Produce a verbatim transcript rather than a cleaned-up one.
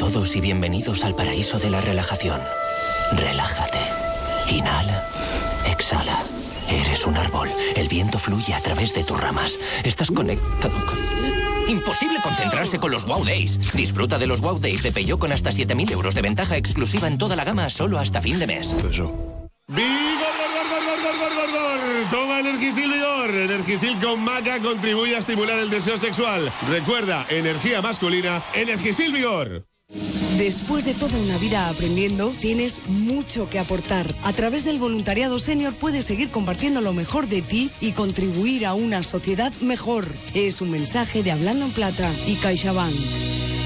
todos y bienvenidos al paraíso de la relajación. Relájate. Inhala. Exhala. Eres un árbol. El viento fluye a través de tus ramas. Estás conectado con... Imposible concentrarse con los Wow Days. Disfruta de los Wow Days de Peugeot con hasta siete mil euros de ventaja exclusiva en toda la gama solo hasta fin de mes. Eso. ¡Vigor, gor, gor, gor, gor, gor, gor, gor! Toma Energisil Vigor. Energisil con maca contribuye a estimular el deseo sexual. Recuerda, energía masculina, Energisil Vigor. Después de toda una vida aprendiendo, tienes mucho que aportar. A través del voluntariado senior puedes seguir compartiendo lo mejor de ti y contribuir a una sociedad mejor. Es un mensaje de Hablando en Plata y CaixaBank.